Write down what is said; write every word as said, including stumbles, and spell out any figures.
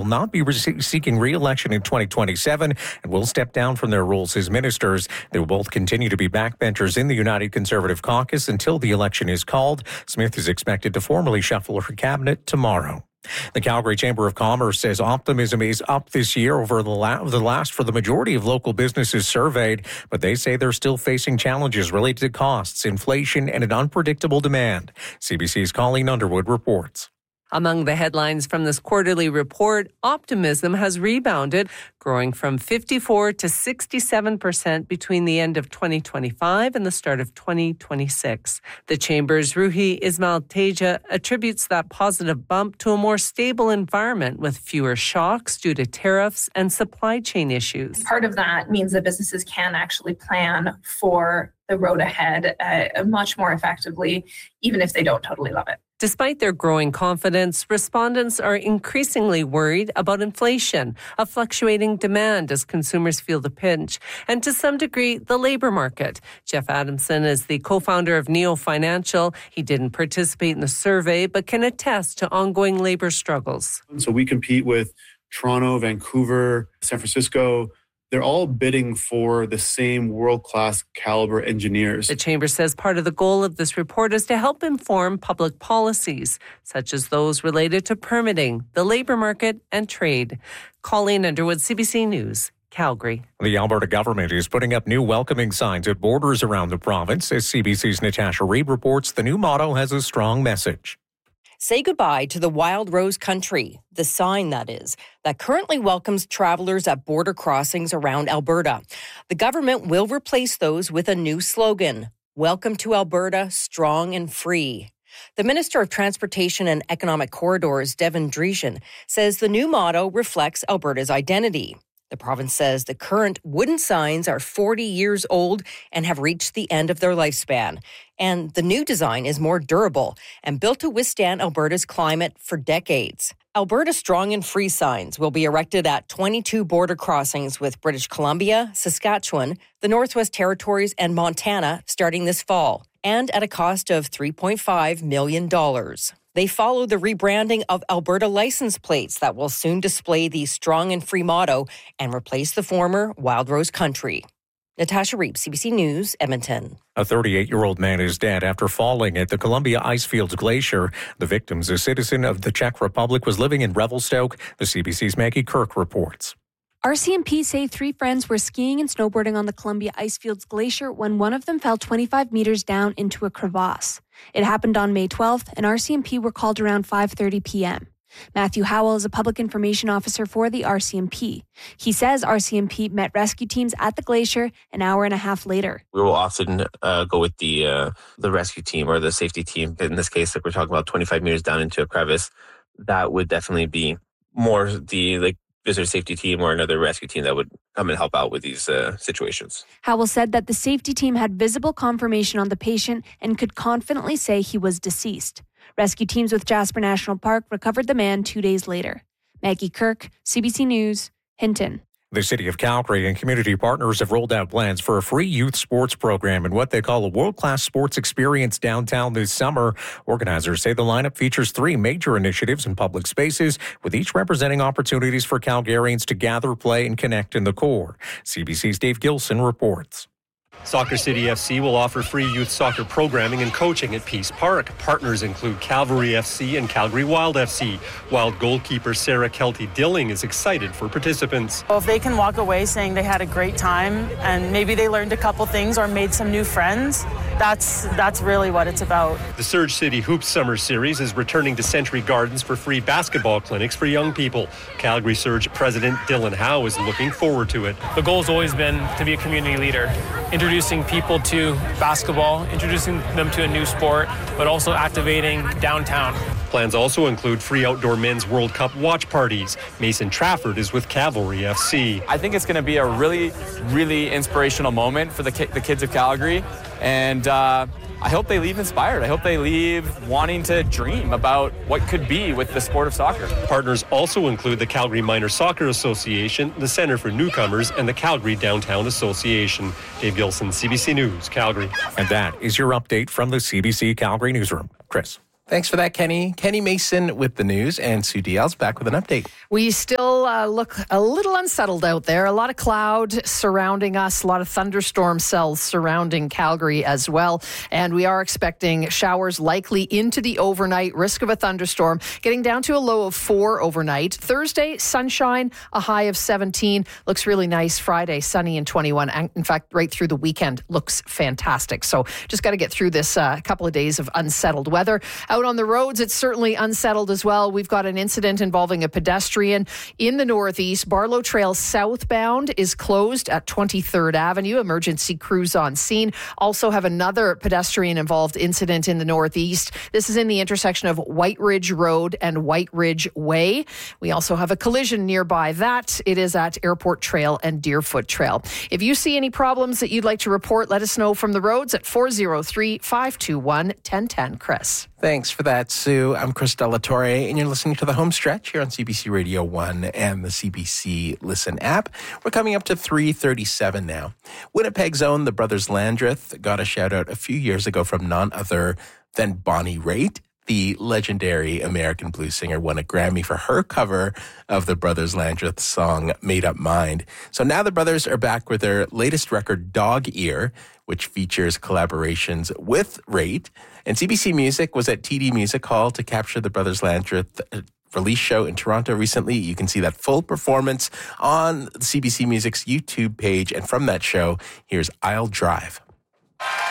not be re- seeking re-election in twenty twenty-seven and will step down from their roles as ministers. They will both continue to be backbenchers in the United Conservative Caucus until the election is called. Smith is expected to formally shuffle her cabinet tomorrow. The Calgary Chamber of Commerce says optimism is up this year over the, la- the last for the majority of local businesses surveyed, but they say they're still facing challenges related to costs, inflation, and an unpredictable demand. C B C's Colleen Underwood reports. Among the headlines from this quarterly report, optimism has rebounded, growing from fifty-four to sixty-seven percent between the end of twenty twenty-five and the start of twenty twenty-six. The Chamber's Ruhi Ismail Teja attributes that positive bump to a more stable environment with fewer shocks due to tariffs and supply chain issues. Part of that means that businesses can actually plan for the road ahead uh, much more effectively, even if they don't totally love it. Despite their growing confidence, respondents are increasingly worried about inflation, a fluctuating demand as consumers feel the pinch, and to some degree, the labor market. Jeff Adamson is the co-founder of Neo Financial. He didn't participate in the survey, but can attest to ongoing labor struggles. So we compete with Toronto, Vancouver, San Francisco. They're all bidding for the same world-class caliber engineers. The Chamber says part of the goal of this report is to help inform public policies, such as those related to permitting, the labor market, and trade. Colleen Underwood, C B C News, Calgary. The Alberta government is putting up new welcoming signs at borders around the province. As C B C's Natasha Reid reports, the new motto has a strong message. Say goodbye to the wild rose country, the sign, that is, that currently welcomes travelers at border crossings around Alberta. The government will replace those with a new slogan, Welcome to Alberta, Strong and Free. The Minister of Transportation and Economic Corridors, Devin Dreeshen, says the new motto reflects Alberta's identity. The province says the current wooden signs are forty years old and have reached the end of their lifespan. And the new design is more durable and built to withstand Alberta's climate for decades. Alberta Strong and Free signs will be erected at twenty-two border crossings with British Columbia, Saskatchewan, the Northwest Territories, and Montana starting this fall, and at a cost of three point five million dollars. They follow the rebranding of Alberta license plates that will soon display the Strong and Free motto and replace the former Wild Rose Country. Natasha Reid, C B C News, Edmonton. A thirty-eight-year-old man is dead after falling at the Columbia Icefields Glacier. The victim is a citizen of the Czech Republic, was living in Revelstoke. The C B C's Maggie Kirk reports. R C M P say three friends were skiing and snowboarding on the Columbia Icefields Glacier when one of them fell twenty-five meters down into a crevasse. It happened on May twelfth, and R C M P were called around five thirty p.m. Matthew Howell is a public information officer for the R C M P. He says R C M P met rescue teams at the glacier an hour and a half later. We will often uh, go with the uh, the rescue team or the safety team. In this case, like we're talking about twenty-five meters down into a crevice, that would definitely be more the like visitor safety team or another rescue team that would come and help out with these uh, situations. Howell said that the safety team had visible confirmation on the patient and could confidently say he was deceased. Rescue teams with Jasper National Park recovered the man two days later. Maggie Kirk, C B C News, Hinton. The City of Calgary and community partners have rolled out plans for a free youth sports program and what they call a world-class sports experience downtown this summer. Organizers say the lineup features three major initiatives in public spaces, with each representing opportunities for Calgarians to gather, play, and connect in the core. C B C's Dave Gilson reports. Soccer City F C will offer free youth soccer programming and coaching at Peace Park. Partners include Calvary F C and Calgary Wild F C. Wild goalkeeper Sarah Kelty-Dilling is excited for participants. Well, if they can walk away saying they had a great time and maybe they learned a couple things or made some new friends, that's that's really what it's about. The Surge City Hoops Summer Series is returning to Century Gardens for free basketball clinics for young people. Calgary Surge President Dylan Howe is looking forward to it. The goal has always been to be a community leader, introducing people to basketball, introducing them to a new sport, but also activating downtown. Plans also include free outdoor men's World Cup watch parties. Mason Trafford is with Cavalry F C. I think it's going to be a really, really inspirational moment for the, ki- the kids of Calgary. And uh, I hope they leave inspired. I hope they leave wanting to dream about what could be with the sport of soccer. Partners also include the Calgary Minor Soccer Association, the Centre for Newcomers, and the Calgary Downtown Association. Dave Gilson, C B C News, Calgary. And that is your update from the C B C Calgary Newsroom. Chris. Thanks for that, Kenny. Kenny Mason with the news, and Sue Dial's back with an update. We still uh, look a little unsettled out there. A lot of cloud surrounding us, a lot of thunderstorm cells surrounding Calgary as well. And we are expecting showers likely into the overnight, risk of a thunderstorm, getting down to a low of four overnight. Thursday, sunshine, a high of seventeen. Looks really nice. Friday, sunny and twenty-one. And in fact, right through the weekend, looks fantastic. So just got to get through this uh, couple of days of unsettled weather. Out on the roads, it's certainly unsettled as well. We've got an incident involving a pedestrian in the northeast. Barlow Trail southbound is closed at twenty-third Avenue. Emergency crews on scene. Also have another pedestrian involved incident in the northeast. This is in the intersection of White Ridge Road and White Ridge Way. We also have a collision nearby that. It is at Airport Trail and Deerfoot Trail. If you see any problems that you'd like to report, let us know from the roads at four oh three, five two one, one oh one oh. Chris. Thanks for that, Sue. I'm Chris Delatore, and you're listening to The Home Stretch here on C B C Radio one and the C B C Listen app. We're coming up to three thirty-seven now. Winnipeg's own The Brothers Landreth got a shout-out a few years ago from none other than Bonnie Raitt. The legendary American blues singer won a Grammy for her cover of the Brothers Landreth song Made Up Mind. So now the brothers are back with their latest record, Dog Ear, which features collaborations with Raitt. And C B C Music was at T D Music Hall to capture the Brothers Landreth release show in Toronto recently. You can see that full performance on C B C Music's YouTube page. And from that show, here's I'll Drive.